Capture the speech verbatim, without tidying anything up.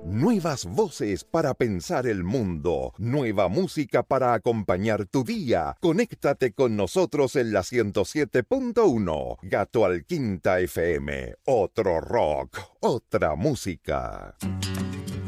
Nuevas voces para pensar el mundo. Nueva música para acompañar tu día. Conéctate con nosotros en la ciento siete punto uno. Gato al Quinta F M. Otro rock, otra música.